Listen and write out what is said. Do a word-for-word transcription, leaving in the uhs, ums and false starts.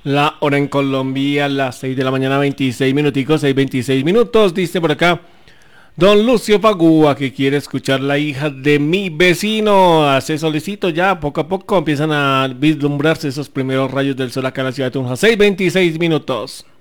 La hora en Colombia, las seis de la mañana, veintiséis minuticos, seis veintiséis minutos, dice por acá Don Lucio Pagúa que quiere escuchar La hija de mi vecino. Hace solicito ya, poco a poco empiezan a vislumbrarse esos primeros rayos del sol acá en la ciudad de Tunja. seis veintiséis minutos.